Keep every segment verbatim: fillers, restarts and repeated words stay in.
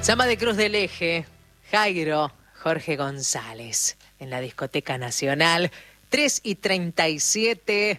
Samba de Cruz del Eje, Jairo, Jorge González, en la Discoteca Nacional, tres y treinta y siete.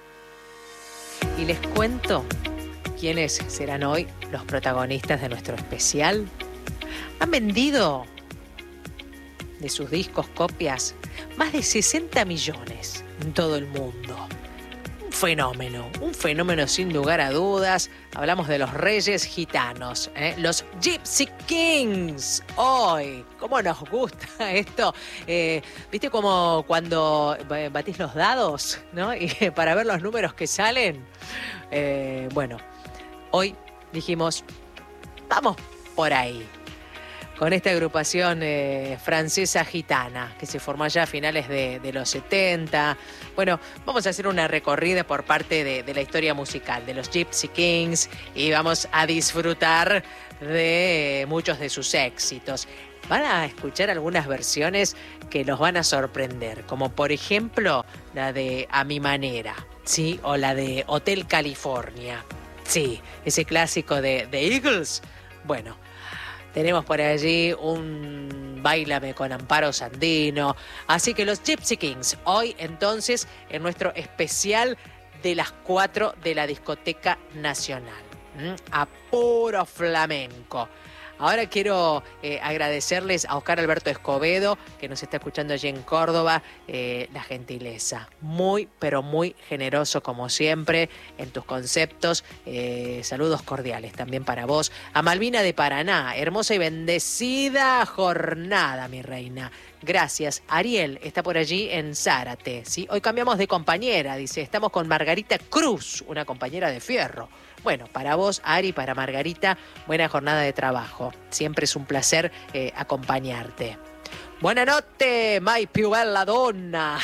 Y les cuento quiénes serán hoy los protagonistas de nuestro especial. Han vendido de sus discos copias más de sesenta millones en todo el mundo. Un fenómeno, un fenómeno sin lugar a dudas. Hablamos de los Reyes Gitanos, ¿eh? Los Gypsy Kings. Hoy, ¿cómo nos gusta esto? Eh, ¿Viste como cuando batís los dados, ¿no? Y para ver los números que salen. Eh, bueno, hoy dijimos, vamos por ahí. Con esta agrupación eh, francesa gitana, que se formó ya a finales de, de los setenta. Bueno, vamos a hacer una recorrida por parte de, de la historia musical de los Gypsy Kings y vamos a disfrutar de muchos de sus éxitos. Van a escuchar algunas versiones que los van a sorprender, como por ejemplo la de A Mi Manera, ¿sí? O la de Hotel California, sí, ese clásico de, de Eagles. Bueno, tenemos por allí un Báilame con Amparo Sandino. Así que los Gypsy Kings, hoy entonces en nuestro especial de las cuatro de la Discoteca Nacional. ¿Mm? A puro flamenco. Ahora quiero eh, agradecerles a Oscar Alberto Escobedo, que nos está escuchando allí en Córdoba, eh, la gentileza. Muy, pero muy generoso como siempre en tus conceptos. Eh, saludos cordiales también para vos. A Malvina de Paraná, hermosa y bendecida jornada, mi reina. Gracias. Ariel está por allí en Zárate, ¿sí? Hoy cambiamos de compañera, dice. Estamos con Margarita Cruz, una compañera de fierro. Bueno, para vos, Ari, para Margarita, buena jornada de trabajo. Siempre es un placer eh, acompañarte. Buenas noches, mai più bella donna.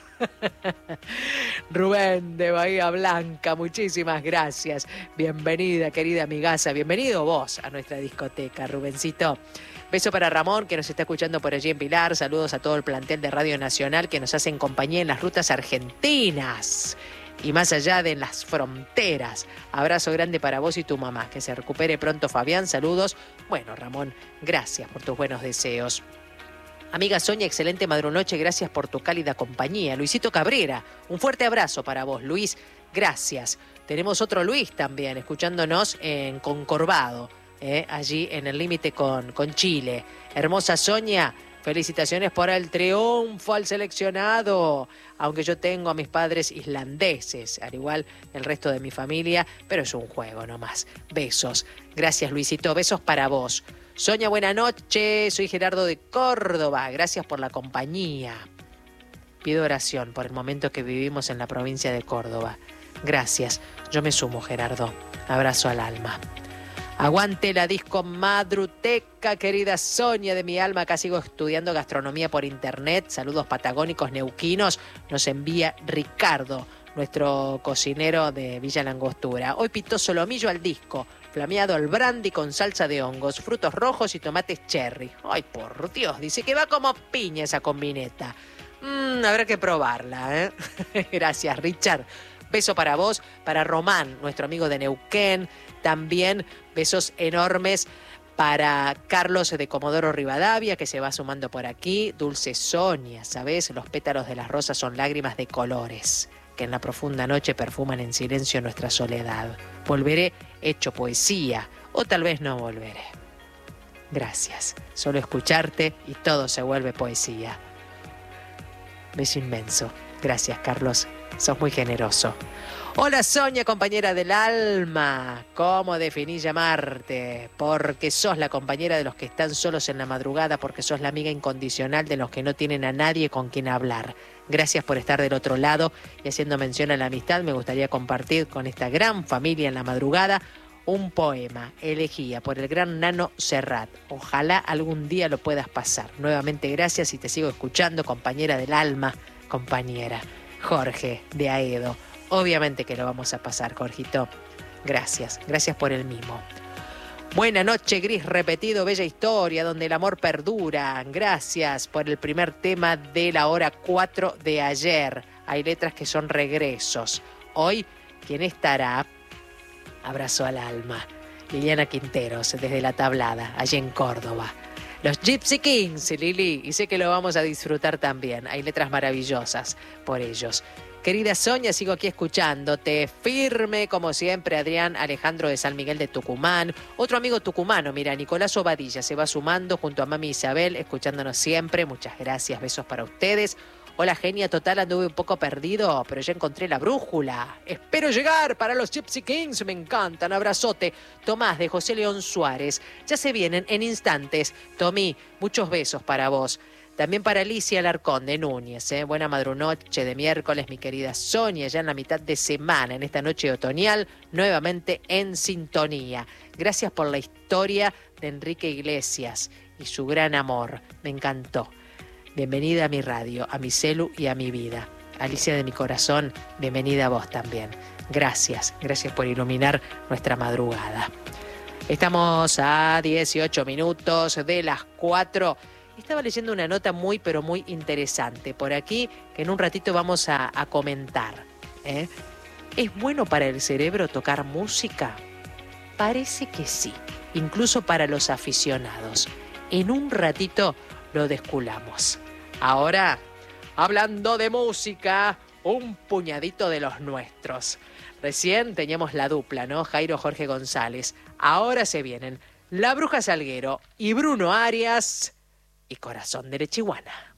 Rubén de Bahía Blanca, muchísimas gracias. Bienvenida, querida amigaza. Bienvenido vos a nuestra discoteca, Rubencito. Beso para Ramón, que nos está escuchando por allí en Pilar. Saludos a todo el plantel de Radio Nacional que nos hacen compañía en las rutas argentinas y más allá de las fronteras. Abrazo grande para vos y tu mamá. Que se recupere pronto, Fabián. Saludos. Bueno, Ramón, gracias por tus buenos deseos. Amiga Sonia, excelente madrunoche. Gracias por tu cálida compañía. Luisito Cabrera, un fuerte abrazo para vos, Luis. Gracias. Tenemos otro Luis también, escuchándonos en Concorvado, eh, allí en el límite con, con Chile. Hermosa Sonia, felicitaciones por el triunfo al seleccionado, aunque yo tengo a mis padres islandeses, al igual el resto de mi familia, pero es un juego nomás. Besos. Gracias, Luisito. Besos para vos. Sonia, buena noche. Soy Gerardo de Córdoba. Gracias por la compañía. Pido oración por el momento que vivimos en la provincia de Córdoba. Gracias. Yo me sumo, Gerardo. Abrazo al alma. Aguante la disco Madruteca, querida Sonia de mi alma. Acá sigo estudiando gastronomía por internet. Saludos patagónicos neuquinos. Nos envía Ricardo, nuestro cocinero de Villa Langostura. Hoy pitó solomillo al disco, flameado al brandy con salsa de hongos, frutos rojos y tomates cherry. Ay, por Dios, dice que va como piña esa combineta. Mm, habrá que probarla, ¿eh? Gracias, Richard. Beso para vos, para Román, nuestro amigo de Neuquén. También besos enormes para Carlos de Comodoro Rivadavia, que se va sumando por aquí. Dulce Sonia, ¿sabes? Los pétalos de las rosas son lágrimas de colores, que en la profunda noche perfuman en silencio nuestra soledad. Volveré hecho poesía, o tal vez no volveré. Gracias. Solo escucharte y todo se vuelve poesía. Beso inmenso. Gracias, Carlos. Sos muy generoso. Hola, Sonia, compañera del alma. ¿Cómo definí llamarte? Porque sos la compañera de los que están solos en la madrugada, porque sos la amiga incondicional de los que no tienen a nadie con quien hablar. Gracias por estar del otro lado y haciendo mención a la amistad. Me gustaría compartir con esta gran familia en la madrugada un poema, Elegía, por el gran Nano Serrat. Ojalá algún día lo puedas pasar. Nuevamente gracias y te sigo escuchando, compañera del alma, compañera. Jorge de Aedo. Obviamente que lo vamos a pasar, Jorgito. Gracias, gracias por el mimo. Buena noche, gris repetido, bella historia, donde el amor perdura. Gracias por el primer tema de la hora cuatro de ayer. Hay letras que son regresos. Hoy, ¿quién estará? Abrazo al alma. Liliana Quinteros, desde La Tablada, allí en Córdoba. Los Gypsy Kings, Lili, y sé que lo vamos a disfrutar también. Hay letras maravillosas por ellos. Querida Sonia, sigo aquí escuchándote. Firme, como siempre, Adrián Alejandro de San Miguel de Tucumán. Otro amigo tucumano, mira, Nicolás Obadilla, se va sumando junto a mami Isabel, escuchándonos siempre. Muchas gracias, besos para ustedes. Hola, genia total, anduve un poco perdido, pero ya encontré la brújula. Espero llegar para los Gypsy Kings, me encantan. Abrazote. Tomás, de José León Suárez. Ya se vienen en instantes. Tomí, muchos besos para vos. También para Alicia Alarcón de Núñez. ¿eh? Buena madrunoche de miércoles, mi querida Sonia, ya en la mitad de semana, en esta noche otoñal, nuevamente en sintonía. Gracias por la historia de Enrique Iglesias y su gran amor. Me encantó. Bienvenida a mi radio, a mi celu y a mi vida. Alicia de mi corazón, bienvenida a vos también. Gracias, gracias por iluminar nuestra madrugada. Estamos a dieciocho minutos de las cuatro. Estaba leyendo una nota muy, pero muy interesante por aquí, que en un ratito vamos a, a comentar. ¿eh? ¿Es bueno para el cerebro tocar música? Parece que sí, incluso para los aficionados. En un ratito lo desculamos. Ahora, hablando de música, un puñadito de los nuestros. Recién teníamos la dupla, ¿no? Jairo Jorge González. Ahora se vienen La Bruja Salguero y Bruno Arias y Corazón de Lechiguana.